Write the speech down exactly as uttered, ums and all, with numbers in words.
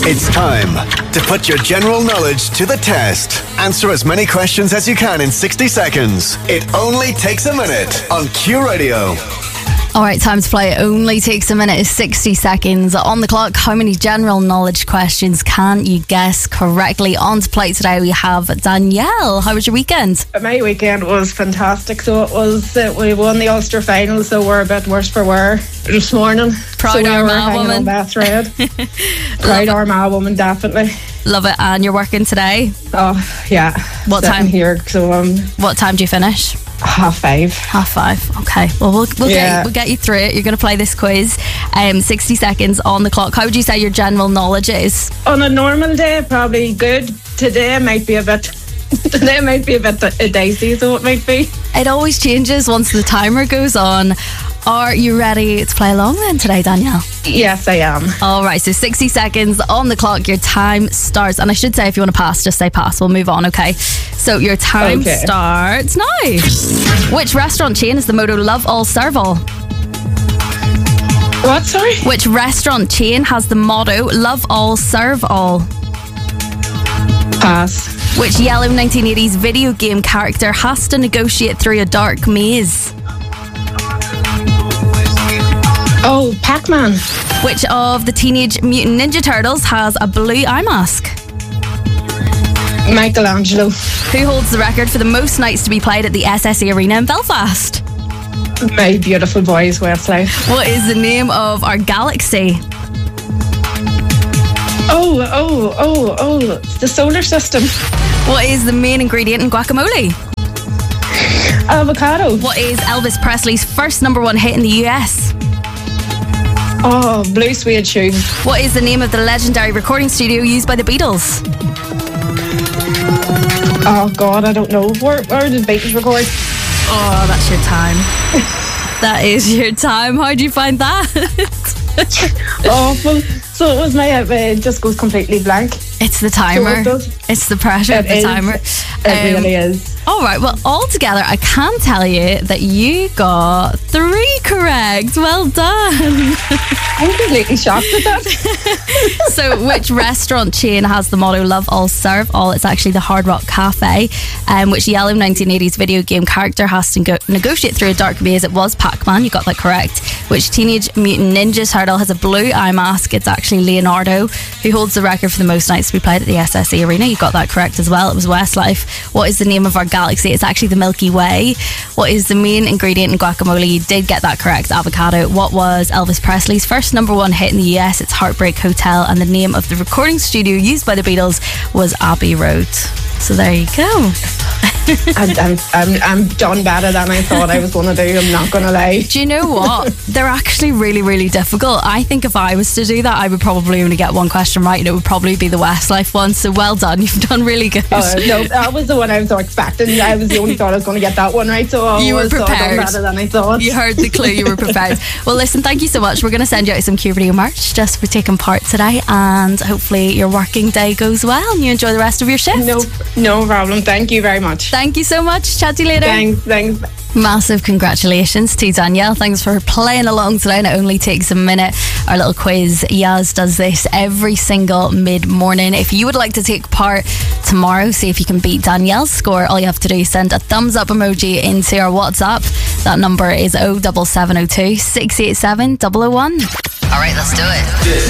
It's time to put your general knowledge to the test. Answer as many questions as you can in sixty seconds. It only takes a minute on Q Radio. All right, time to play. It only takes a minute. It's sixty seconds on the clock. How many general knowledge questions can you guess correctly? On to play today, we have Danielle. How was your weekend? My weekend was fantastic. So it was, uh, we won the Ulster final, so we're a bit worse for wear this morning. Proud so we Armagh were woman. Bath Red. Proud Armagh woman, definitely. Love it. And you're working today? Oh, yeah. What Sitting time? here, so um, What time do you finish? half five. Half five. Okay. Well, we'll, we'll, Yeah. get, we'll get you through it. You're going to play this quiz. Um, sixty seconds on the clock. How would you say your general knowledge is? On a normal day, probably good. Today might be a bit... Today might be a bit uh, dicey, so it might be. It always changes once the timer goes on. Are you ready to play along then today, Danielle? Yes, I am. All right, so sixty seconds on the clock. Your time starts. And I should say, if you want to pass, just say pass. We'll move on, okay? So your time Okay. starts now. Which restaurant chain is the motto Love All, Serve All? What, sorry? Which restaurant chain has the motto Love All, Serve All? Pass. Which yellow nineteen eighties video game character has to negotiate through a dark maze? Oh, Pac-Man. Which of the Teenage Mutant Ninja Turtles has a blue eye mask? Michelangelo. Who holds the record for the most nights to be played at the S S E Arena in Belfast? My beautiful boys, Westlife. What is the name of our galaxy? Oh, oh, oh, oh, the solar system. What is the main ingredient in guacamole? Avocado. What is Elvis Presley's first number one hit in the U S? Oh, blue suede shoes. What is the name of the legendary recording studio used by the Beatles? Oh, God, I don't know. Where, where did Beatles record? Oh, that's your time. That is your time. How'd you find that? Awful. So it was my, uh, it just goes completely blank. It's the timer. So it does. It's the pressure It of the is. timer. It Um, really is. All right, well, altogether, I can tell you that you got three correct. Well done. I'm completely shocked at that. So, which restaurant chain has the motto Love All, Serve All? It's actually the Hard Rock Cafe. Um, which yellow nineteen eighties video game character has to go- negotiate through a dark maze? It was Pac-Man. You got that correct. Which Teenage Mutant Ninja Turtle has a blue eye mask? It's actually Leonardo. Who holds the record for the most nights to be played at the S S E Arena? You got that correct as well. It was Westlife. What is the name of our galaxy? It's actually the Milky Way. What is the main ingredient in guacamole? You did get that correct. Avocado. What was Elvis Presley's first number one hit in the U S? It's Heartbreak Hotel. And the name of the recording studio used by the Beatles was Abbey Road. So there you go. I'm, I'm, I'm, I'm done better than I thought I was going to do. I'm not going to lie. Do you know what? They're actually really, really difficult. I think if I was to do that, I would probably only get one question right, and it would probably be the Westlife one. So well done. You've done really good. Uh, no, that was the one I was expecting. I was the only thought I was going to get that one right. So I You were was, so I done prepared. better than I thought. You heard the clue, you were prepared. Well, listen, thank you so much. We're going to send you out some Q Radio merch just for taking part today, and hopefully your working day goes well and you enjoy the rest of your shift. No, no problem. Thank you very much. Thank you so much. Chat to you later. Thanks, thanks. Massive congratulations to Danielle. Thanks for playing along today, and it only takes a minute. Our little quiz, Yaz does this every single mid-morning. If you would like to take part tomorrow, see if you can beat Danielle's score, all you have to do is send a thumbs up emoji into our WhatsApp. That number is oh seven seven oh two, six eight seven, double oh one. All right, let's do it.